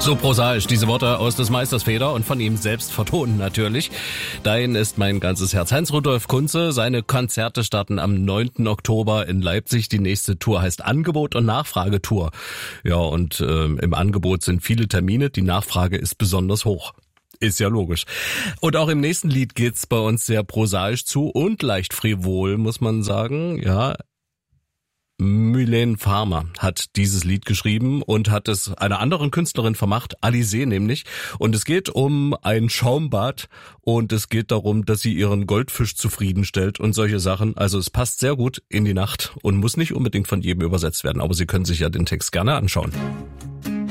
So prosaisch, diese Worte aus des Meisters Feder und von ihm selbst vertonen natürlich. Dein ist mein ganzes Herz. Heinz-Rudolf Kunze, seine Konzerte starten am 9. Oktober in Leipzig. Die nächste Tour heißt Angebot- und Nachfragetour. Ja, und im Angebot sind viele Termine, die Nachfrage ist besonders hoch. Ist ja logisch. Und auch im nächsten Lied geht's bei uns sehr prosaisch zu und leicht frivol, muss man sagen. Ja, Mylène Farmer hat dieses Lied geschrieben und hat es einer anderen Künstlerin vermacht, Alizée nämlich. Und es geht um ein Schaumbad und es geht darum, dass sie ihren Goldfisch zufriedenstellt und solche Sachen. Also es passt sehr gut in die Nacht und muss nicht unbedingt von jedem übersetzt werden, aber Sie können sich ja den Text gerne anschauen.